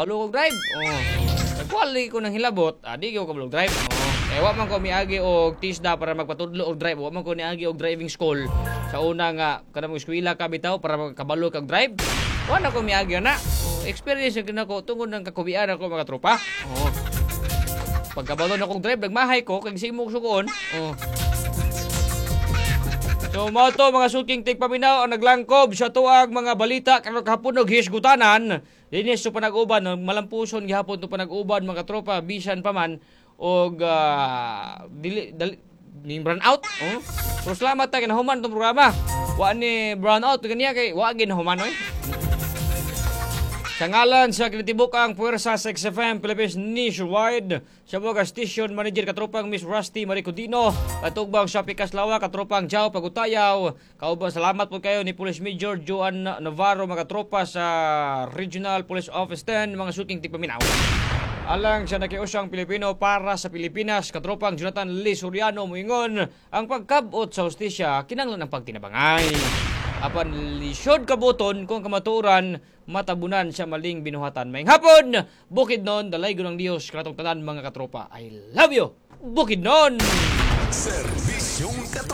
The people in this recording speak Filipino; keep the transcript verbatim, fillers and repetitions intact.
kabalo kog drive. Oh. Nagwali ko ng hilabot, ah, di ko kabalo drive. Oh. Kaya wa man ko miagi og tisda para magpatudlo og drive. Wa man ko niagi og driving school. Sa una nga kanang eskwela ka bitaw para makabalo kag drive. Wa na ko miagi na. Oh, experience yung kinako tungod ng kakubian ako mga tropa. Oh. Pagkabalo na kong drive, nagmahay ko kag simog sugoon. Oh. So mo to mga suking tigpaminaw ang naglangkob sa tuang mga balita karon kahapon og hisgutanan dinis so panag-uban malampuson gihapon to panag-uban mga tropa bisan pa man og uh, dili dali, ni brown out oh so salamat ta kinahuman tong programa wa ni brown out kaniya kay wa ginahuman oy. Sa ngalan sa kinatibukang puwersa sa X F M Philippines Nationwide, sa mga station manager katropang Miss Rusty Maricodino, katugbang sa Pikaslawa, katropang Jao Pagutayaw, kauban salamat po kayo ni Police Major Joan Navarro, mga tropa sa Regional Police Office ten, mga suking tigpaminaw. Alang sa nakiusang Pilipino para sa Pilipinas, katropang Jonathan Lee Soriano moingon, ang pagkabot sa hustisya kinanglan ang pagtinabangay. Apan lisod kabuton kung kamaturan matabunan sa maling binuhatan. Maing hapon, Bukidnon, dalay gunang Diyos, katong tanan mga katropa. I love you, Bukidnon! Servisyong